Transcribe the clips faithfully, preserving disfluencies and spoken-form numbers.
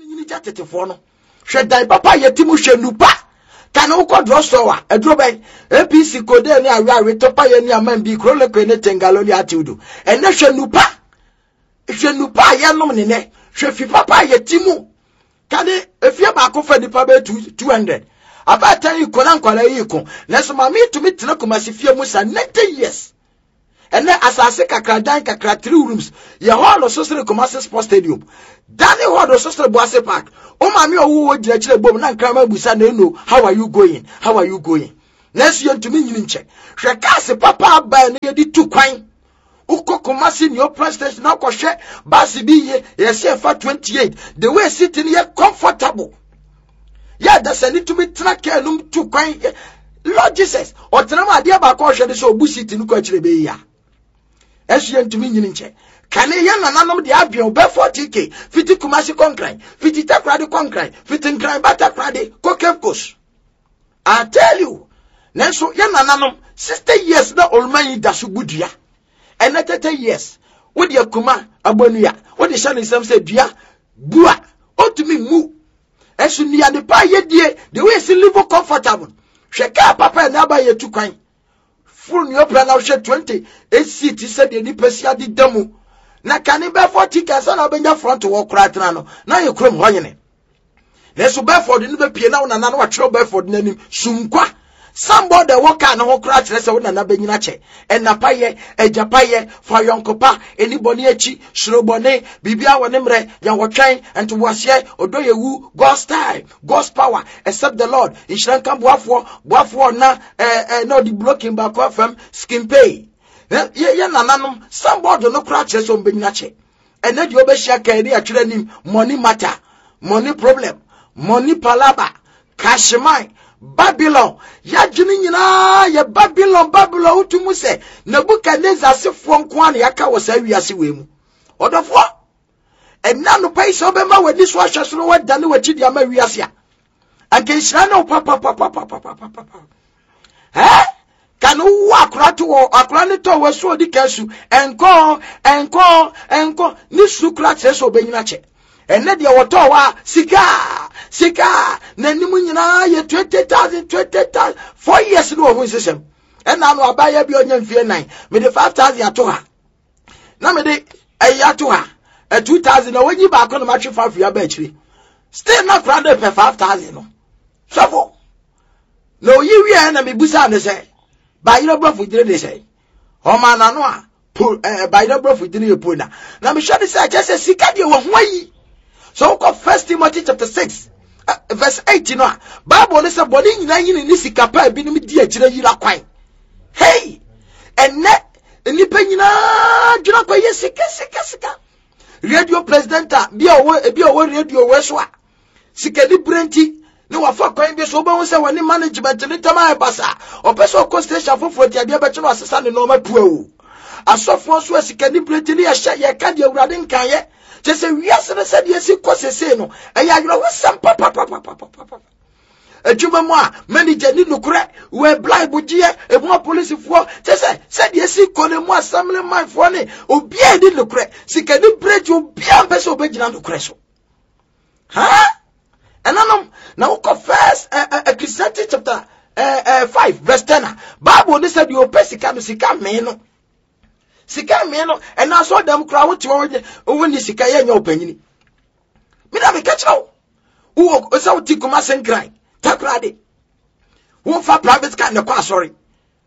ni jatete fo no hwe dan papa yetimu hwe nupa kana uko drosowa edro ben A P C kode ni awe awe topa ye ni amambi krole ko ne tengaloli atiudu ene hwe nupa hwe nupa ye nom ne ne hwe fi papa yetimu kane efie ba ko fa dipa be two hundred abata yi kola nkwala yi ko neso ma mi tumi tena komasi fie mu sa ninety years ene asase kakra dan kakra three rooms ye hall so sere komasi sports stadium dani hall so sere boase park o ma mi owo wo gire gire bom na nkrama busa na eno how are you going how are you going neso ye ntumi nyini nche hwe kase papa ba na ye di tu kwan uko komasi ni open station na ko hwe basi bi ye ye se fa twenty-eight the way sitting here comfortable. Yeah, that's a little bit track and two coin. Lord Jesus, or Tanama dear Bakosha, so bullshit in Coachre. As you to me in check. Can a young and none of the Abbey be forty K, fifty Kumasi concrete, fifty takradi concrete, fifty crime butter cradi, cockapos. I tell you, Nelson young and none sixty years no old man dasubudia. And at thirty years, what your Kuma, Abonia, what the son is some said, dear, Bua, ought to me move. Esu ni ade pa ye die the way si live comfortable hweka papa na ba ye tu kwan full ni opera na hwe twenty eight seat said the ni pesi ade damu na kane be forty kasa na benya front wo kura tena no na ye krom ho nyene na so Bedford ni be pie na na na wa kire Bedford nanim sunkwa somebody walk an ho kura kire se wo na na benyina che enapaye ejapaye fa yonkopa anybody echi shrobone bibia wone mre ya wotwen ento wase odoyewu God's time God's power except the Lord inshran kan boafo boafo na eh eh no the blocking back of them skin pay ye ye nananom somebody no kura kire se benyina che ene di obehia kan ri akire nim money matter money problem money palaba cash mine Babylon ya jini nyina ya Babylon Babylon utumu se Nebukadnezar sefo nko an yaka wo sa wiase wemu odofo enna no pai so be ma wadi so ahwesoro wadane wachi dia ma wiase a anke hira na papa papa papa papa eh kanu wa akrato wo akrane to wo so di kasu enko enko enko ni sukra che so benyina che enne de woto wa sika sika nanimu nyina ye twenty thousand twenty thousand four years no ho system enna no abaya bi onya mfie nine me de five thousand ato ha na me de ayato ha e two thousand na wonyi ba ko no matwe five ya ba chiri still not crowd per five thousand no so no yi wi na me busa ne say ba yiro brofo dire de say o ma na no a ba yiro brofo dire ye pona na me hwe de say akese sika de wo ho yi. So go First Timothy chapter six uh, verse eight you know Bible say body nyina yin ni sika pa bi nim di akire yira kwan hey enne nipa nyina dwuna kwa ye sika sika sika radio president bi owo bi owo radio we so a sika di brenti ni wa fa kwan bi so ba won say woni management ni tama e basa o person ko station foforo ti abia be che no asesa ne no ma puo asofo so sika di brenti ni ya hye ye ka di awurade nkan ye Jesse we are said yes, say no. And you know some papa papa papa papa. A juma moi, manager ni no crack, we blind bujia, a more police for Jesse said yes, call moi some my funny, or be a little crack. See, can you break your beer vessel beginning to crash? Huh? And I now confess a Christianity chapter five, verse ten. Bible said you pesicam sicam meno. Sika me no and I saw them crowd to when the sika ye your penny. Me na me catch now. Who o sa uti kuma sen cry. Takrade. Who for private car na kwa sorry.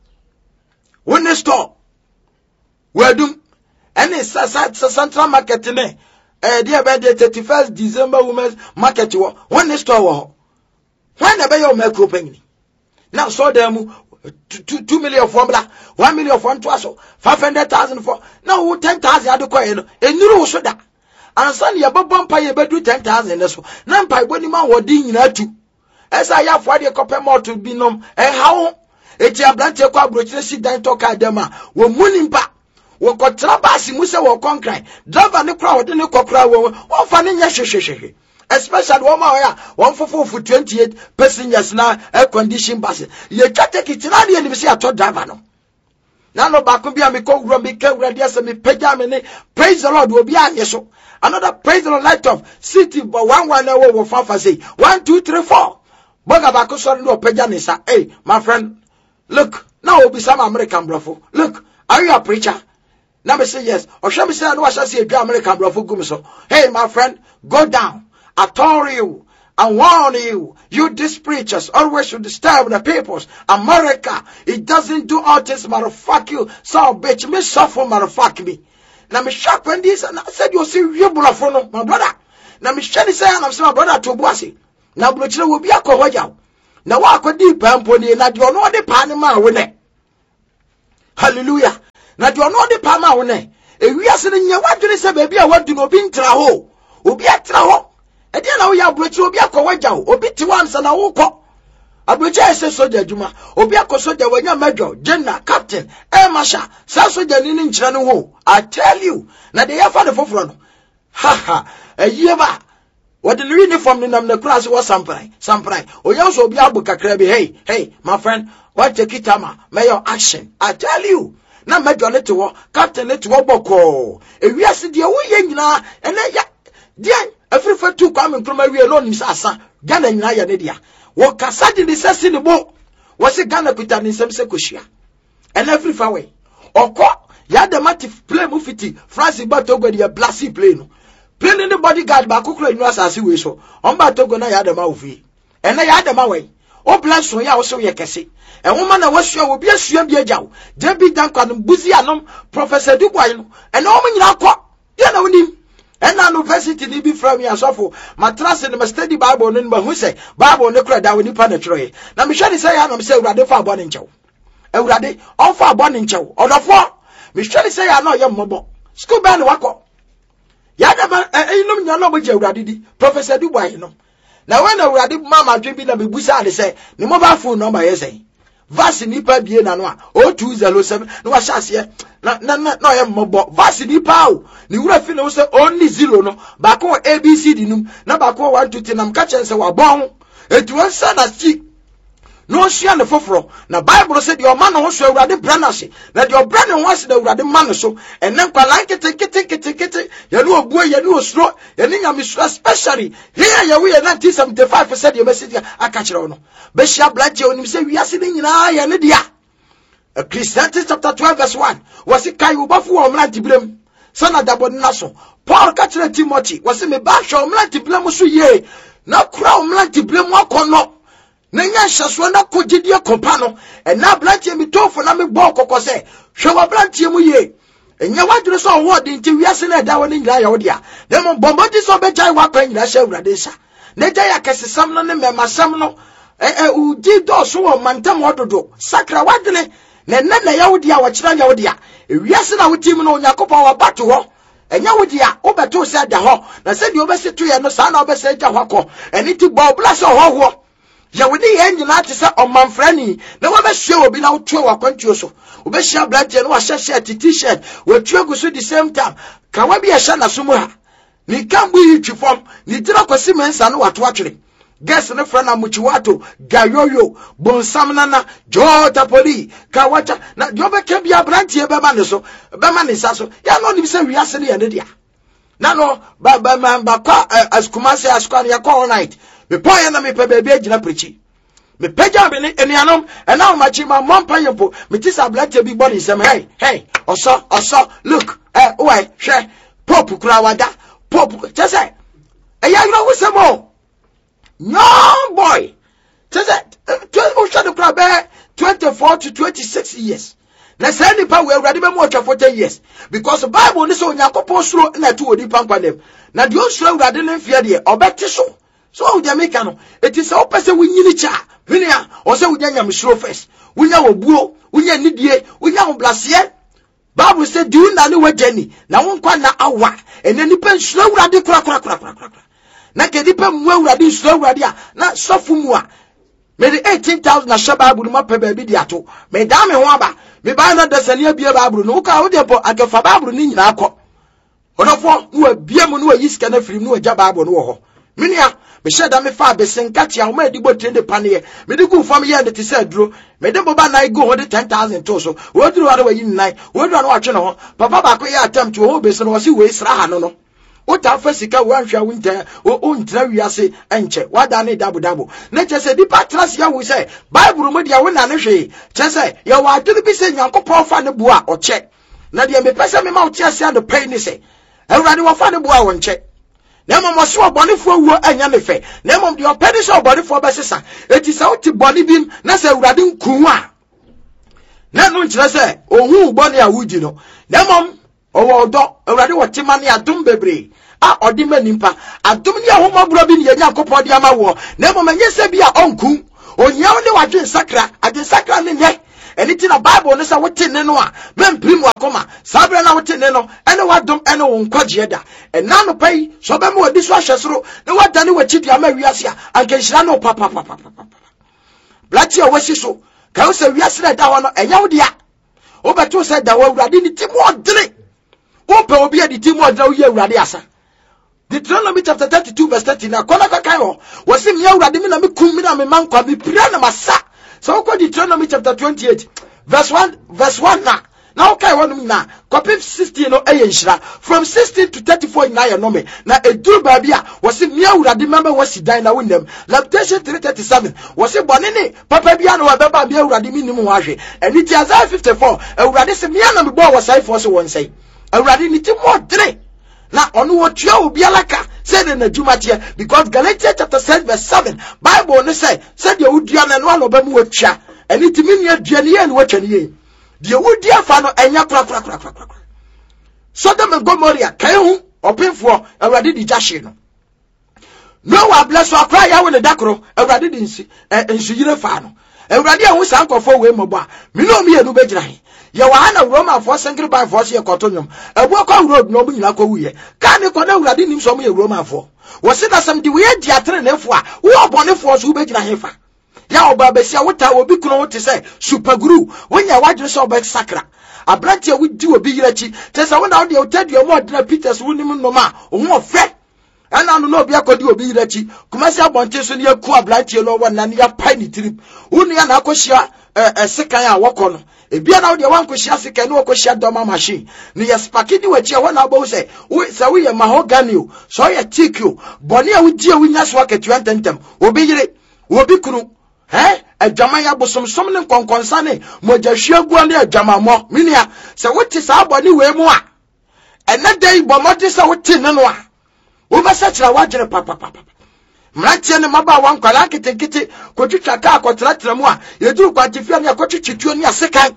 When the store. Where do any central market ne eh dia be the thirty-first December women's market wo when the store wo. When the be your macro penny. Now saw them Two, two million formula, one million for twaso, five hundred thousand for now ten thousand at the coin, a new soda. And son, your bump pay bedu ten thousand. So, none by when man were ding in two. As I have for the copper more to be known, and how it's a blanche cockroach, sit down talk at them, were mooning back. What got trabasi, Musa or concrete, drive on the crowd in the cockroach, or fanning your especially one more one for four for twenty-eight passengers now air conditioned buses. You can't take it in any and see a top driver. No, na no ba ko bia me ko wura me ka wura dia se me pagya me ne praise the Lord obi anye so another praise the Lord light of city but one one na wo fafa say one two three four boga ba ko so no pagya ne sa hey my friend look now obi some American brofo look are you a preacher now me say yes or shall me say no shall say a American brofo gum so hey my friend go down I told you I warn you, you these preachers always should disturb the peoples. America, it doesn't do all this, motherfuck you. So bitch, me suffer, motherfuck me. Now me shock when this, and I said you see you bulafono, my brother. Now me shani say I'm saying my brother to Bossy. Now Bluchino will be a cohoja. Now walk with deep pamponi, and you know the panama winner. Hallelujah. Now you know the panama winner. If we are sitting here, what do they say, baby? I want to know being traho. Ubi a traho. E dia na wo ya abrochi obi akọwaja o obi ti wansa na wo kọ abrochi ese soja adwuma obi akọsoja wanya major general captain air marshal sa soja ni ni nkyira no ho I tell you na de ya fa de foforo no ha ha ayi ba what the uniform ni nam na class was samprai samprai o ya so obi abu kakra bi hey hey my friend what take it ama mayor action I tell you na major le to captain le to boko e wiase de wo ye nyina ene ya dia every for two come from my alone is asa Ghana nyina ya ne dia wo kasa de sesi ne bo wo se Ghana pita ne nsem se kohia and every far way okọ ya de mati play mu fiti France ba Togo de blasi play no play ne bodyguard ba kokoro enu asase we so on ba Togo na ya de ma ofi ene ya de ma we o bless so ya wo so ye kese e woma na wasua wo bi asua bi agyaw je bi dan kwa no buzi anom Professor Dubois no ene o nyina akọ ye na wonim and an university ni be from your sofo matras in the study Bible no ma hu say Bible no kra da woni pa na tro na me hwe ni say ya na me say urade fa abone nchew urade on fa abone nchew odofo me hwe ni say ya na ye mmobo school ban wako ya da ba enum nya no bo je urade di Professor Dubois no na when urade mama dwe bi na me busa ade say ni mobile phone number ye say vasi nipa bie na no a zero two zero seven no wa hyase na na na ye mmobo vasi nipa o ni wura fi no say only zero no ba ko A B C D num na ba ko one two three nam ka chense wa bon etu ansa na chi no hia ne foforo na Bible say the man no so awurade branase na the brand no was the awurade man so enen kwala kete kete kete kete ye no obuo ye no osro ye ni nyame so especially here ye we nineteen seventy-five said the message aka kire no be hia blaje onim say wiase ni nyina ye ne dia Ecclesiastes chapter twelve verse one was kai ubafo wo mlanti blem sana dabo na so Paul ka kire Timothy was me ba hwa mlanti blem so ye na kura mlanti blem akono na nya hyaso na kogidie kopa no na blantie mi tofo na me bo kokose hwe wa blantie mu ye enya wadure so wo de nti wiase na da woni nyira ya wo dia dem bombodi so be jai wa kwa nyira hye awurade sha na jai akesesam no ne memasam no eh eh udi do so wo mantam ododo sakra wadene na na na ya wo dia wo kira nya wo dia wiase na wo tim no yakopon wa bato ho enya wo dia wo beto se da ho na se di obese to ye no sa na obese ja ho akọ eni ti bo blase ho ho ya woni ye nyina te se omanfrani na wo be hye obi na wo tuo wa kwantuo so wo be hye blaje no wa hye hye t-shirt wo tuo guso the same time ka wa bi ye hye na so mu ha ni kambu yi twifom ni dira kwasi mensa no wato atwere guess ne frana muchiwato gayoyo bonsam nana jota poli ka wacha na diobe ke bia brantie be ma ne so be ma ne sa so ya no ni se wiase ne ya ne dia na no ba ba ma ba kwa askumase askwan ya kwa all night me poye na me pe bebe agina prechi me peja be ne enianom ena o machi ma mompa yempo me tisa blache bi body sem hey hey oso oso look eh why hwe pop kura wada pop chese e ya no wusemo young boy chese o shado kura be twenty-four to twenty-six years na say nipa we awurade be mo atwa forty years because the Bible ni so Onyankopon suro na tu odi pankwanem na de o suro awurade ne mfie de obeti so so o Jamaica no it is o pese wunyini cha hwenia o se wunya nyam suro first wunya obuo wunya nidie wunya oblase Bible say do na ne wagani na wonkwa na awa ene nipa suro awurade kura kura kura kura kura na ke nipa mu awurade suro awurade a na sofu mu a me the eighteen thousand na shaba Bible ma pe ba bi di ato me da me ho aba me ba na dasania bia Bible no ka wo de po agafa Bible ni nyina akọ onofo no abia mu no ayi sika na firi no agya Bible no wo ho menia me share da me fa besenkati a wo ma dibo trende panie me de gu fam ye and te say duro me de boba na go hold ten thousand to so wo duro wa yin nine wo duro na wa twe no papa ba ko ye attempt wo be so no si we sra ha no no o ta fa sika wo anhwa wo nta o ntra wiase enche wada ne dabo dabo na che se dipa trust ya wo say bible mu dia wo na ne hwe che se ye wa aduru bi se nyankopon fa ne bo a o che na dia me pese me ma o tia se and pay ni se ewrade wo fa ne bo a wo nche na mom so obonefo wuo anya ne fe na mom de opedi so obonefo be sesa eti se oti boni bim na se ewrade nkun a na no nkire se ohun boni a wuji no na mom owo odo ewrade wo tema ne adom bebre a odi manimpa adom ne ahomabro bi ne yakopɔ de ama wo na mom enye se bi a onku onyaw ne wadwe sakra ade sakra ne nye anything a bible no say wote ne no a memprim akoma sabre na wote ne no ene wadom ene wo nkwaje da ena no pai so be me wadi so ahwesoro ne wada ne wachidi ama wiase a ankenhira no papa papa papa blati o wasi so ka wo se wiase da ho no enya wo dia wo beto se da wo awurade ni timo odre wo pe obi adi timo odre wo ye awurade asa Deuteronomy chapter thirty-two verse thirty na kona ka kai ho wo se me awurade mi na me kum mi na me mankwa mi pira na masa. So go Deuteronomy chapter twenty-eight verse one verse one na now okay one na copy sixteen no eyenhira from sixteen to thirty-four na ya no me na eduru baabi a wose me awurade member wasi dan na wonam Lamentation three thirty-seven wose bone ne papa bia no wabeba bia awurade mi nim ho ahwe eni ti Isaiah fifty-four awurade se me na me bo wasai for so won say awurade ni ti mo dre na onu wo tua obi alaka say na dwumatie because Galatians chapter six verse seven Bible no say say de wudua na no no ba mu watwa eni timi ne aduane ye ne watwa ne ye de wudia fa no enya kra kra kra kra kra Sodom and Gomorrah kai hu opinfo awurade di jahye no no wa bless wa kra ya wo ne dakoro awurade di nsi ensu yire fa no awurade a hu sankofo we mobo a me no me enu begyina he ye wa ha na Roma for single by force ye kotonyom ebu akwa road no bunyina kwa wuye ka ne kona awurade nim so mo ye Roma for wo se na sam di we di atere nefo a wo obonefo so begyina he fa ya oba besia wota obi kuno wote say super guru wonya wadwe so oba sakra abrante wudi obi yirachi te say wona wode otadua mo odina Peters wonim no ma ohu ofe ana no no obi akodi obi yirachi kumasi abonte so ne yaku abrante no wona ne ya pai ni trip wonu ya na akohia eh sekan a wokɔ no ebia na wode wankohia sekan no wakohia doma machine ne yespakidi wachi a wona abo say we say we mahogany o so ya tikio boni a wudi a wunya so aketua ntentem obi yire obi kunu eh adwama ya bosomsom ne konkonsa ne mogahwe agua ne adwama mo minia se wote sa abone we mu a ene dai bomode se wote ne no a wo ba sa kira wagere papa papa mratie ne maba wan kwala ketekete kotwitwa ka akotratra mu a yeduru kwatifia ne akotwitwituo ne asekan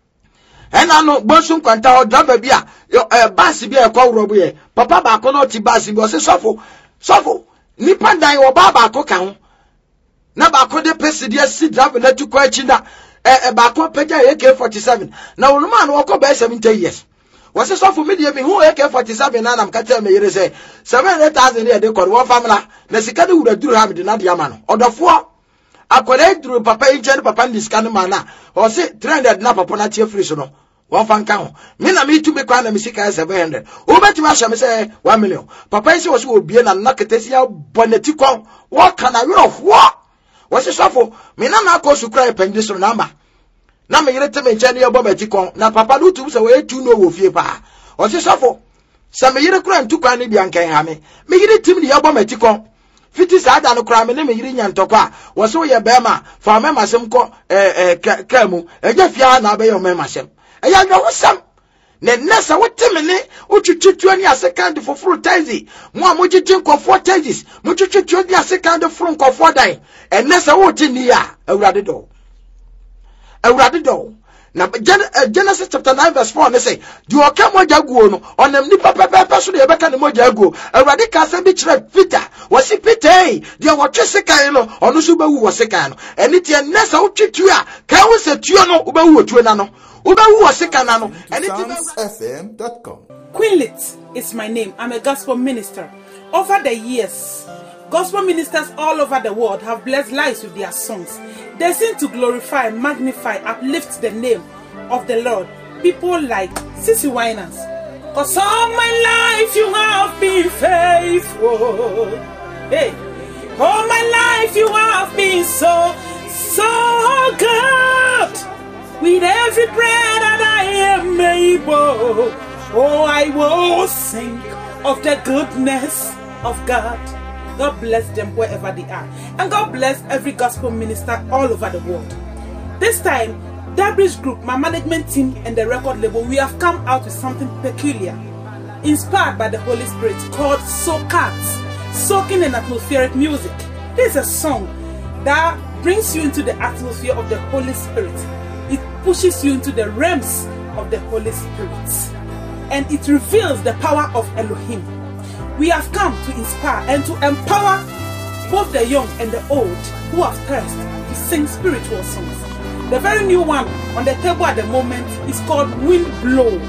ena no bonsu kwanta o driver bia eh bus bia ekɔwro boye papa ba ko no ti bus bi o se sofo sofo nipa dan wo ba ba ko ka ho na ba ko de presidia si driver na tukwa achi na eh ba ko peja A K forty-seven na wonuma no ko ba seventy years wose sofo media me hu A K forty-seven na nam ka tell me yere say seven hundred thousand e de kɔ wo famila na sika de wura duru ha me de na de ama no odofo akwara duru papa inche papa ndi sika no ma na o se three hundred na papa na tie free so no one fan ka me na me tu me kwa na me sika seven hundred o beti ma sha me say one million papa isi wo so obie na na ketesi ya boneti kon wo kana wero ho wose sofo me na na akɔ sukura epende so na ma na me yere teme nche ne yebo beti kon na papa no tu so we tu no wo fie pa wose sofo sa me yere kura ntu kwa ne bia nkan ha me me yere tim ne yebo beti kon fiti sa ada no kura me ne me yere nya ntokwa wose wo ye bema fa me masem ko eh eh ka mu eja fia na be ye me masem eya nwa wosam ne nessa woteme ne utwitwitwa ni asekande foforo taxi mo amogigin kofo taxis mo twitwitwa ni asekande foro kofo dan enessa wotini a awurade do awurade do na Genesis chapter nine verse four ne say di oka moja guo no onam ni papa papa so de beka ne moja guo awurade ka se bi kire Peter wasi Peter di wotwe sekan no ono so bawu wo sekan no eni tie nessa wotwitwa ka wo se tuo no wo bawu otuo na no Psalms F M dot com. Quinlit is my name. I'm a gospel minister. Over the years, gospel ministers all over the world have blessed lives with their songs. They sing to glorify, magnify, uplift the name of the Lord. People like Sissy Winans. Cause all my life you have been faithful. Hey, All my life you have been so, so good. With every breath that I am able, oh, I will sing of the goodness of God. God bless them wherever they are. And God bless every gospel minister all over the world. This time, Dabri's group, my management team and the record label, we have come out with something peculiar, inspired by the Holy Spirit, called Soakats, soaking in atmospheric music. This is a song that brings you into the atmosphere of the Holy Spirit. It pushes you into the realms of the Holy Spirit. And it reveals the power of Elohim. We have come to inspire and to empower both the young and the old who have thirst to sing spiritual songs. The very new one on the table at the moment is called Wind Blow.